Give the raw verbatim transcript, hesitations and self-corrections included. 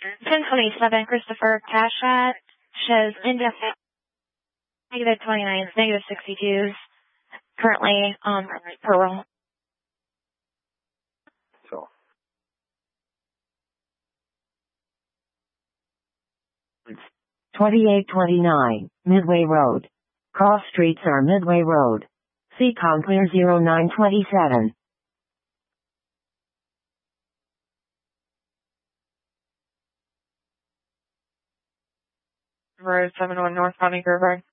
ten twenty-seven Christopher Cashat shows indefinite negative twenty-nines, negative sixty-twos. Currently, um, per roll. So. twenty-eight twenty-nine, Midway Road. Cross streets are Midway Road. C com clear zero nine twenty-seven. Road seven one North Bonnie River.